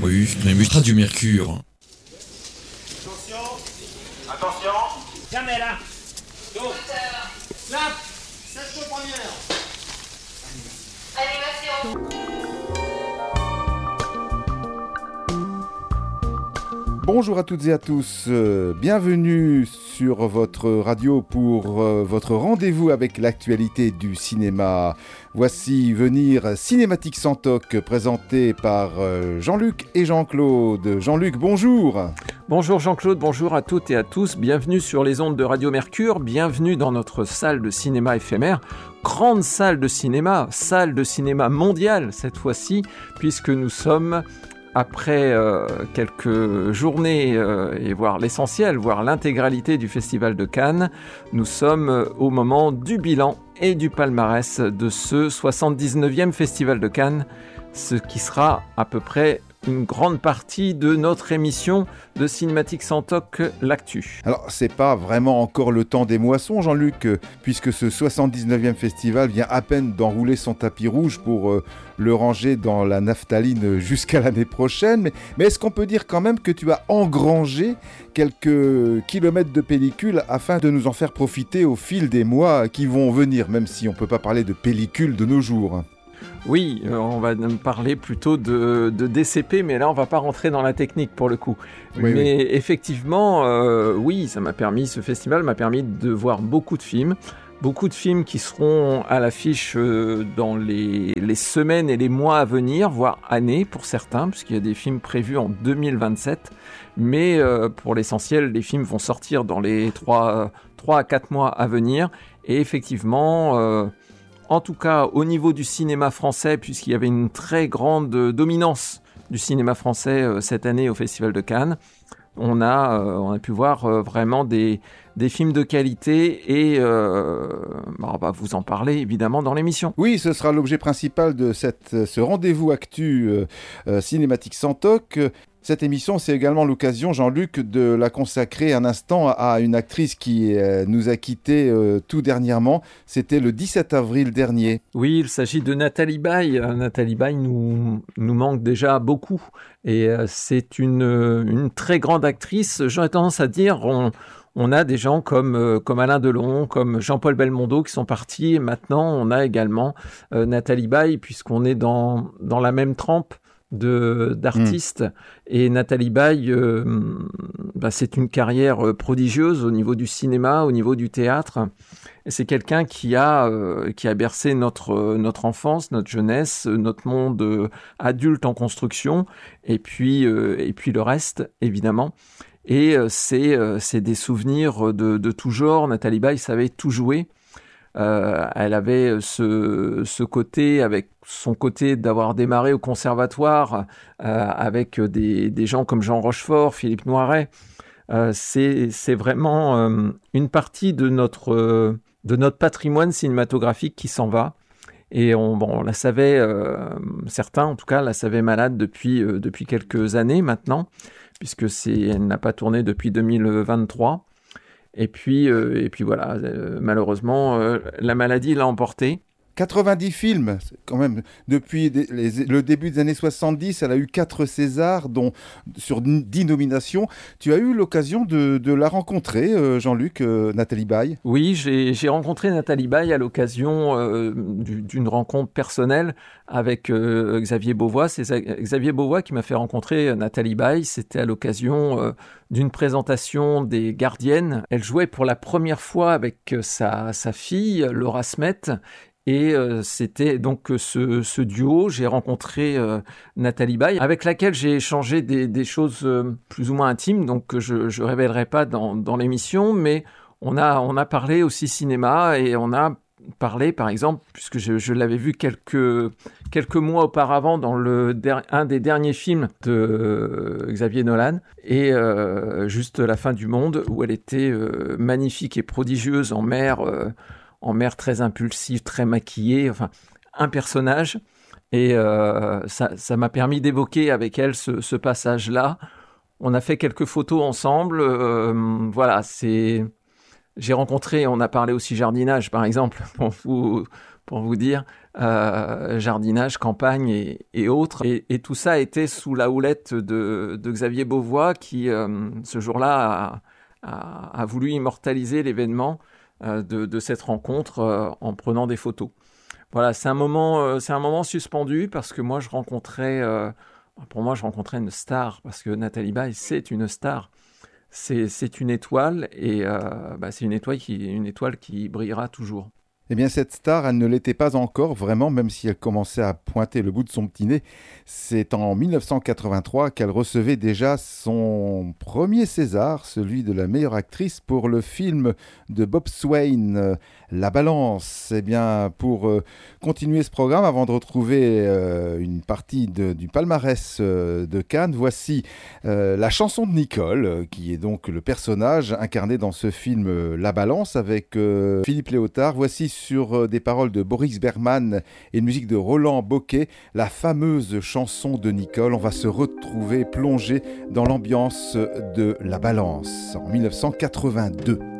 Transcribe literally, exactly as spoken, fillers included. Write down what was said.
rue, Radio Mercure. Attention, attention. Jamais là. Go. Clap. Section première. Animation. Bonjour à toutes et à tous, euh, bienvenue sur votre radio pour euh, votre rendez-vous avec l'actualité du cinéma. Voici venir Cinématique sans toc, présenté par euh, Jean-Luc et Jean-Claude. Jean-Luc, bonjour. Bonjour Jean-Claude, bonjour à toutes et à tous, bienvenue sur les ondes de Radio Mercure, bienvenue dans notre salle de cinéma éphémère, grande salle de cinéma, salle de cinéma mondiale cette fois-ci, puisque nous sommes... Après euh, quelques journées, euh, et voire l'essentiel, voire l'intégralité du Festival de Cannes, nous sommes au moment du bilan et du palmarès de ce soixante-dix-neuvième Festival de Cannes, ce qui sera à peu près une grande partie de notre émission de Cinématique sans toc, l'actu. Alors, c'est pas vraiment encore le temps des moissons, Jean-Luc, puisque ce soixante-dix-neuvième festival vient à peine d'enrouler son tapis rouge pour euh, le ranger dans la naphtaline jusqu'à l'année prochaine. Mais, mais est-ce qu'on peut dire quand même que tu as engrangé quelques kilomètres de pellicule afin de nous en faire profiter au fil des mois qui vont venir, même si on peut pas parler de pellicule de nos jours? Oui, euh, on va parler plutôt de, de D C P, mais là on va pas rentrer dans la technique pour le coup. Oui, mais oui. Effectivement, euh, oui, ça m'a permis, ce festival m'a permis de voir beaucoup de films, beaucoup de films qui seront à l'affiche euh, dans les, les semaines et les mois à venir, voire années pour certains, puisqu'il y a des films prévus en deux mille vingt-sept, mais euh, pour l'essentiel, les films vont sortir dans les trois à quatre mois à venir, et effectivement... Euh, En tout cas, au niveau du cinéma français, puisqu'il y avait une très grande dominance du cinéma français euh, cette année au Festival de Cannes, on a, euh, on a pu voir euh, vraiment des, des films de qualité et euh, bah, on va vous en parler évidemment dans l'émission. Oui, ce sera l'objet principal de cette, ce rendez-vous actu euh, euh, Cinématique sans toc. Cette émission, c'est également l'occasion, Jean-Luc, de la consacrer un instant à une actrice qui euh, nous a quittés euh, tout dernièrement. C'était le dix-sept avril dernier. Oui, il s'agit de Nathalie Baye. Nathalie Baye nous, nous manque déjà beaucoup. Et euh, c'est une, une très grande actrice. J'aurais tendance à dire... On, On a des gens comme, euh, comme Alain Delon, comme Jean-Paul Belmondo qui sont partis. Et maintenant, on a également euh, Nathalie Baye, puisqu'on est dans, dans la même trempe de, d'artistes. Mmh. Et Nathalie Baye, euh, bah, c'est une carrière prodigieuse au niveau du cinéma, au niveau du théâtre. Et c'est quelqu'un qui a, euh, qui a bercé notre, notre enfance, notre jeunesse, notre monde euh, adulte en construction, et puis, euh, et puis le reste, évidemment. Et euh, c'est, euh, c'est des souvenirs de, de tout genre. Nathalie Baye savait tout jouer. Euh, elle avait ce, ce côté, avec son côté d'avoir démarré au conservatoire, euh, avec des, des gens comme Jean Rochefort, Philippe Noiret. Euh, c'est, c'est vraiment euh, une partie de notre, euh, de notre patrimoine cinématographique qui s'en va. Et on, bon, on la savait, euh, certains en tout cas, la savaient malade depuis, euh, depuis quelques années maintenant, puisque c'est, elle n'a pas tourné depuis deux mille vingt-trois. Et puis, euh, et puis voilà, euh, malheureusement, euh, la maladie l'a emporté. quatre-vingt-dix films, quand même, depuis les, les, le début des années soixante-dix, elle a eu quatre Césars, dont sur dix nominations. Tu as eu l'occasion de, de la rencontrer, euh, Jean-Luc, euh, Nathalie Baye? Oui, j'ai, j'ai rencontré Nathalie Baye à l'occasion euh, du, d'une rencontre personnelle avec euh, Xavier Beauvois. C'est Xavier Beauvois qui m'a fait rencontrer Nathalie Baye. C'était à l'occasion euh, d'une présentation des Gardiennes. Elle jouait pour la première fois avec sa, sa fille, Laura Smet. Et euh, c'était donc ce, ce duo. J'ai rencontré euh, Nathalie Baye, avec laquelle j'ai échangé des, des choses euh, plus ou moins intimes, donc je ne révélerai pas dans, dans l'émission, mais on a, on a parlé aussi cinéma, et on a parlé, par exemple, puisque je, je l'avais vu quelques, quelques mois auparavant dans le, un des derniers films de euh, Xavier Nolan, et euh, Juste la fin du monde, où elle était euh, magnifique et prodigieuse en mer, euh, en mer très impulsive, très maquillée, enfin, un personnage. Et euh, ça, ça m'a permis d'évoquer avec elle ce, ce passage-là. On a fait quelques photos ensemble. Euh, voilà, c'est... J'ai rencontré, on a parlé aussi jardinage, par exemple, pour vous, pour vous dire, euh, jardinage, campagne et, et autres. Et, et tout ça était sous la houlette de, de Xavier Beauvois qui, euh, ce jour-là, a, a, a voulu immortaliser l'événement euh, de, de cette rencontre euh, en prenant des photos. Voilà, c'est un moment, euh, c'est un moment suspendu parce que moi, je rencontrais, euh, pour moi, je rencontrais une star parce que Nathalie Baye, c'est une star. C'est, c'est une étoile et euh, bah, c'est une étoile qui, une étoile qui brillera toujours. Eh bien, cette star, elle ne l'était pas encore vraiment, même si elle commençait à pointer le bout de son petit nez. C'est en dix-neuf cent quatre-vingt-trois qu'elle recevait déjà son premier César, celui de la meilleure actrice pour le film de Bob Swain, euh, La Balance. Eh bien, pour euh, continuer ce programme, avant de retrouver euh, une partie de, du palmarès euh, de Cannes, voici euh, la chanson de Nicole, euh, qui est donc le personnage incarné dans ce film euh, La Balance avec euh, Philippe Léotard. Voici sur des paroles de Boris Berman et une musique de Roland Bocquet, la fameuse chanson de Nicole. On va se retrouver plongé dans l'ambiance de La Balance en dix-neuf cent quatre-vingt-deux.